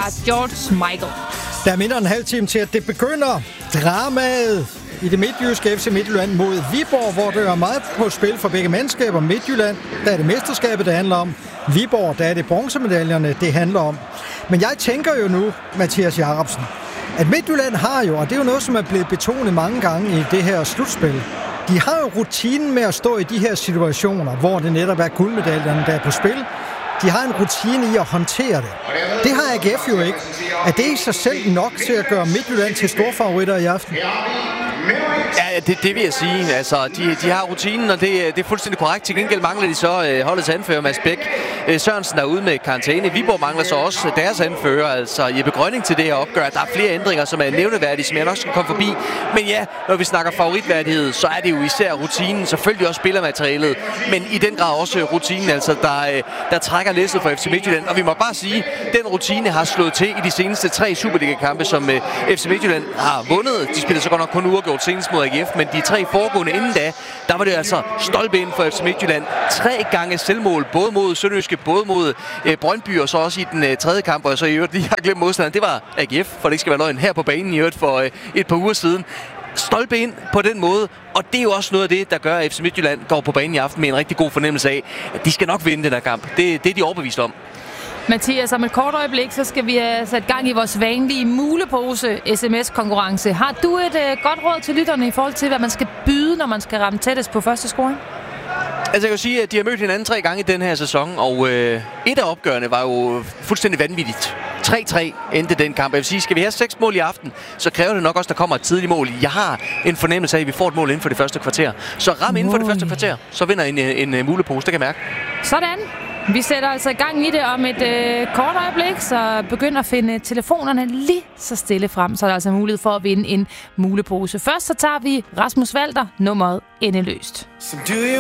George Michael. Der er mindre end en halv time til, at det begynder. Dramaet i det midtjyske FC Midtjylland mod Viborg, hvor der er meget på spil for begge mandskaber. Midtjylland, der er det mesterskabet, det handler om. Viborg, der er det bronzemedaljerne, det handler om. Men jeg tænker jo nu, Mathias Jacobsen, at Midtjylland har jo, og det er jo noget, som er blevet betonet mange gange i det her slutspil, de har jo rutinen med at stå i de her situationer, hvor det netop er guldmedaljerne, der er på spil. De har en rutine i at håndtere det. Det har AGF jo ikke. Er det i sig selv nok til at gøre Midtjylland til storfavoritter i aften? Ja, det vil jeg sige. Altså, de har rutinen, og det er fuldstændig korrekt. Til gengæld mangler de så holdets anfører, Mads Bæk. Sørensen er ude med karantæne. Viborg mangler så også deres anfører, altså Jeppe Grønning, til det her opgør. Der er flere ændringer, som er nævneværdige, som jeg nok skal komme forbi. Men ja, når vi snakker favoritværdighed, så er det jo især rutinen. Selvfølgelig også spillermaterialet, men i den grad også rutinen, altså der trækker læsset for FC Midtjylland. Og vi må bare sige, at den rutine har slået til i de seneste 3 Superliga-kampe, som FC Midtjylland har vundet. De spiller så godt nok kun uafgjort senest mod AGF, men de 3 foregående inden da, der var det altså stolpe ind for FC Midtjylland. 3 gange selvmål, både mod Sønderjyske, både mod Brøndby, og så også i den tredje kamp, og så i øvrigt lige har glemt modstanderen. Det var AGF, for det ikke skal være løgn, her på banen i øvrigt for et par uger siden. Stolpe ind på den måde, og det er jo også noget af det, der gør, at FC Midtjylland går på banen i aften med en rigtig god fornemmelse af, at de skal nok vinde den her kamp. Det er de overbevist om. Mathias, om et kort øjeblik, så skal vi have sat gang i vores vanlige mulepose-sms-konkurrence. Har du et godt råd til lytterne i forhold til, hvad man skal byde, når man skal ramme tættest på første scoring? Altså, jeg kan sige, at de har mødt hinanden 3 gange i den her sæson, og et af opgørene var jo fuldstændig vanvittigt. 3-3 endte den kamp. Jeg vil sige, skal vi have 6 mål i aften, så kræver det nok også, at der kommer et tidligt mål. Jeg har en fornemmelse af, at vi får et mål inden for det første kvarter. Så ram inden for det første kvarter, så vinder en mulepose, det kan jeg mærke. Sådan. Vi sætter altså i gang i det om et kort øjeblik, så begynd at finde telefonerne lige så stille frem, så er der altså mulighed for at vinde en mulepose. Først så tager vi Rasmus Walter, nummeret Endeløst.